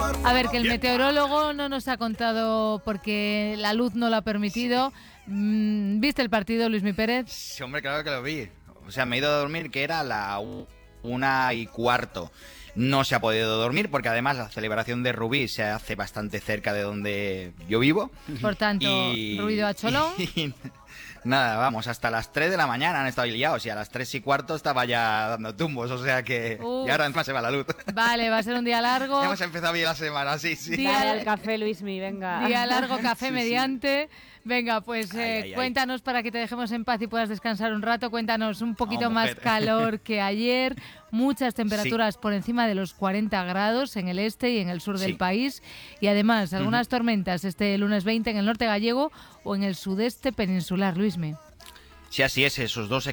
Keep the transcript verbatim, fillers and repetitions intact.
A ver, que el meteorólogo no nos ha contado porque la luz no lo ha permitido. ¿Viste el partido, Luismi Pérez? Sí, hombre, claro que lo vi. O sea, me he ido a dormir que era la una y cuarto. No se ha podido dormir porque además la celebración de Rubí se hace bastante cerca de donde yo vivo. Por tanto, y, ruido a cholón. Y, nada, vamos, hasta las tres de la mañana han estado liados y a las tres y cuarto estaba ya dando tumbos, o sea que... Uh, y ahora encima se va la luz. Vale, va a ser un día largo. Ya hemos empezado bien la semana, sí, sí. Día Dale al café, Luismi, venga. Día largo, café sí, mediante. Sí. Venga, pues ay, eh, ay, cuéntanos ay. para que te dejemos en paz y puedas descansar un rato. Cuéntanos un poquito no, más calor que ayer. Muchas temperaturas sí. por encima de los cuarenta grados en el este y en el sur sí. del país. Y además, algunas uh-huh. tormentas este lunes veinte en el norte gallego o en el sudeste peninsular, Luismi. Sí, así es, esos dos